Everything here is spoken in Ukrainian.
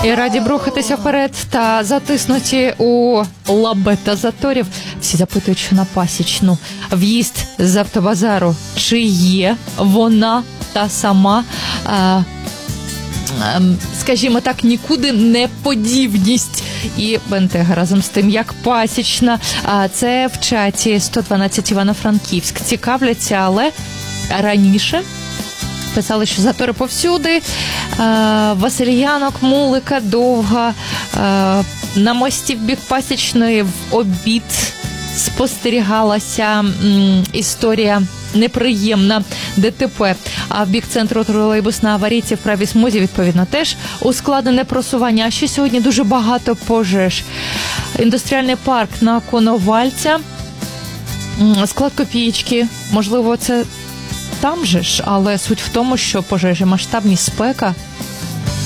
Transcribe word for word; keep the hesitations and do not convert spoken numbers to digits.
І раді б рухатися вперед та затиснуті у лабета заторів. Всі запитують, що на Пасічну. В'їзд з автобазару. Чи є вона та сама, а, а, скажімо так, нікуди не подібність і Бентега разом з тим, як Пасічна. А це в чаті сто дванадцять Івано-Франківськ. Цікавляться, але раніше писали, що затори повсюди. Васильянок, Мулика, Довга. На мості в бік Пасічної в обід спостерігалася м, історія неприємна ДТП. А в бік центру тролейбусна аварійці в правій смузі, відповідно, теж ускладнене просування. А ще сьогодні дуже багато пожеж. Індустріальний парк на Коновальця. Склад Копієчки. Можливо, це там же ж, але суть в тому, що пожежі масштабні, спека.